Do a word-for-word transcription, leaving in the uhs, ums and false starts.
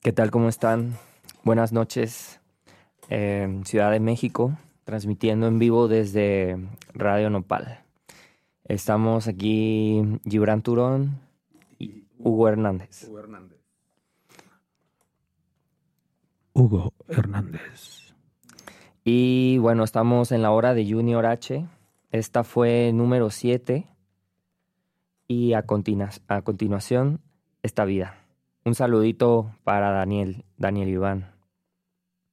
¿Qué tal? ¿Cómo están? Buenas noches. Eh, Ciudad de México, transmitiendo en vivo desde Radio Nopal. Estamos aquí Gibran Turón y y Hugo Hugo, Hernández. Hugo Hernández. Hugo Hernández. Y bueno, estamos en la hora de Junior H. Esta fue número siete. Y a, continua- a continuación, esta vida. Un saludito para Daniel, Daniel Iván.